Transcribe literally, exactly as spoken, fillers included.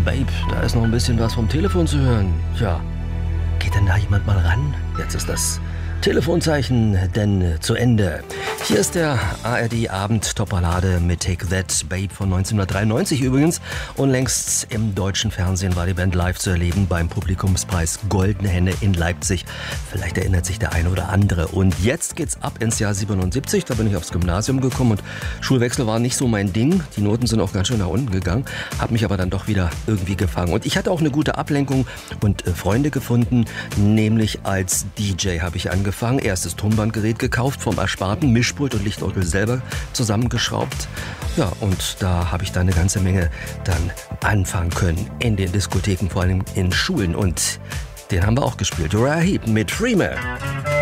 Babe, da ist noch ein bisschen was vom Telefon zu hören. Tja, geht denn da jemand mal ran? Jetzt ist das Telefonzeichen denn zu Ende. Hier ist der A R D-Abend-Topballade mit Take That, Babe von neunzehnhundertdreiundneunzig übrigens. Unlängst im deutschen Fernsehen war die Band live zu erleben beim Publikumspreis Goldene Henne in Leipzig. Vielleicht erinnert sich der eine oder andere. Und jetzt geht's ab ins Jahr siebenundsiebzig. Da bin ich aufs Gymnasium gekommen und Schulwechsel war nicht so mein Ding. Die Noten sind auch ganz schön nach unten gegangen. Hab mich aber dann doch wieder irgendwie gefangen. Und ich hatte auch eine gute Ablenkung und äh, Freunde gefunden. Nämlich als D J habe ich angefangen. Erstes Tonbandgerät gekauft, vom Ersparten Mischpult und Lichtorgel selber zusammengeschraubt. Ja, und da habe ich dann eine ganze Menge dann anfangen können in den Diskotheken, vor allem in Schulen. Und den haben wir auch gespielt. Uriah Heep mit Dreamer.